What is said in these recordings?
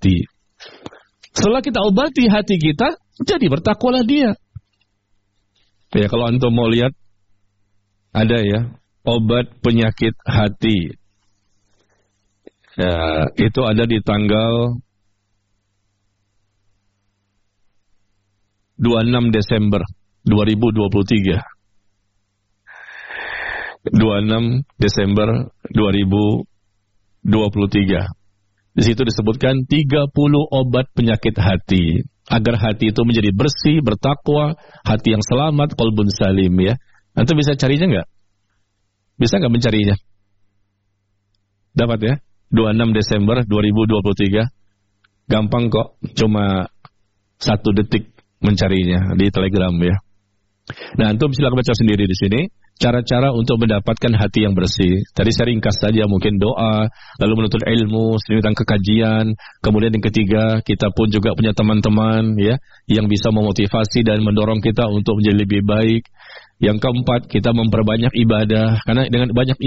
hati. Setelah kita obati hati kita, jadi bertakwalah dia. Ya, kalau antum mau lihat, ada ya, obat penyakit hati. Ya, itu ada di tanggal 26 Desember 2023. 26 Desember 2023. Di situ disebutkan 30 obat penyakit hati. Agar hati itu menjadi bersih, bertakwa, hati yang selamat, qalbun salim ya. Antum bisa carinya nggak? Bisa nggak mencarinya? Dapat ya? 26 Desember 2023. Gampang kok, cuma 1 detik mencarinya di Telegram ya. Nah, antum silakan baca sendiri di sini cara-cara untuk mendapatkan hati yang bersih. Tadi saya ringkas saja, mungkin doa, lalu menuntut ilmu, tentang kekajian. Kemudian yang ketiga, kita pun juga punya teman-teman ya yang bisa memotivasi dan mendorong kita untuk menjadi lebih baik. Yang keempat, kita memperbanyak ibadah. Karena dengan banyak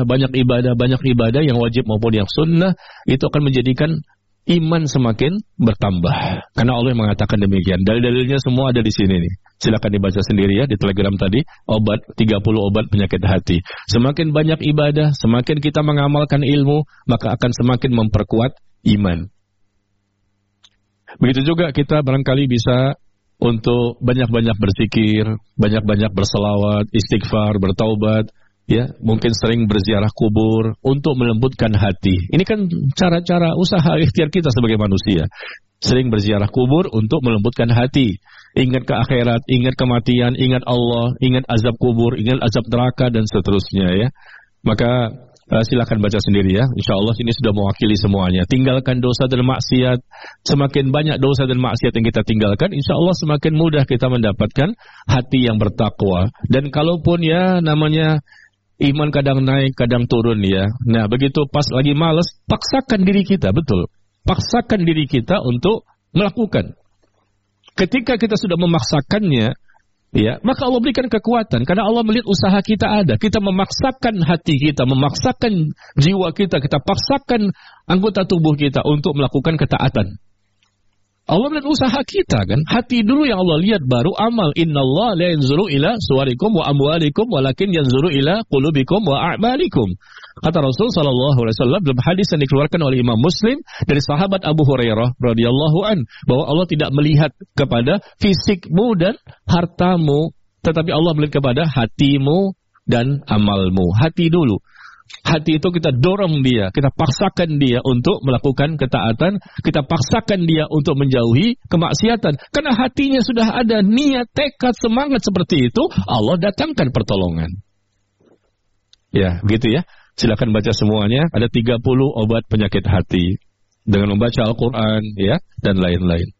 ibadah yang wajib maupun yang sunnah, itu akan menjadikan iman semakin bertambah. Karena Allah yang mengatakan demikian. Dalil-dalilnya semua ada di sini nih. Silakan dibaca sendiri ya di Telegram tadi. 30 obat penyakit hati. Semakin banyak ibadah, semakin kita mengamalkan ilmu, maka akan semakin memperkuat iman. Begitu juga kita barangkali bisa untuk banyak-banyak berzikir, banyak-banyak berselawat, istighfar, bertaubat. Ya, mungkin sering berziarah kubur untuk melembutkan hati. Ini kan cara-cara usaha ikhtiar kita sebagai manusia. Sering berziarah kubur untuk melembutkan hati. Ingat ke akhirat, ingat kematian, ingat Allah, ingat azab kubur, ingat azab neraka dan seterusnya ya. Maka silakan baca sendiri ya. Insya Allah ini sudah mewakili semuanya. Tinggalkan dosa dan maksiat. Semakin banyak dosa dan maksiat yang kita tinggalkan, insya Allah semakin mudah kita mendapatkan hati yang bertakwa. Dan kalaupun ya namanya iman kadang naik, kadang turun ya. Nah, begitu pas lagi malas, paksakan diri kita, betul. Paksakan diri kita untuk melakukan. Ketika kita sudah memaksakannya, ya, maka Allah berikan kekuatan. Karena Allah melihat usaha kita ada. Kita memaksakan hati kita, memaksakan jiwa kita, kita paksakan anggota tubuh kita untuk melakukan ketaatan. Allah melihat usaha kita kan. Hati dulu yang Allah lihat, baru amal. Innallaha la yanzuru ila suwarikum wa amwalikum walakin yanzuru ila qulubikum wa a'malikum. Kata Rasul sallallahu alaihi wasallam dalam hadis yang dikeluarkan oleh Imam Muslim dari sahabat Abu Hurairah radhiyallahu an, bahwa Allah tidak melihat kepada fisikmu dan hartamu, tetapi Allah melihat kepada hatimu dan amalmu. Hati dulu. Hati itu kita dorong dia, kita paksakan dia untuk melakukan ketaatan, kita paksakan dia untuk menjauhi kemaksiatan. Karena hatinya sudah ada niat, tekad, semangat seperti itu, Allah datangkan pertolongan. Ya, begitu ya. Silakan baca semuanya. Ada 30 obat penyakit hati dengan membaca Al-Quran ya dan lain-lain.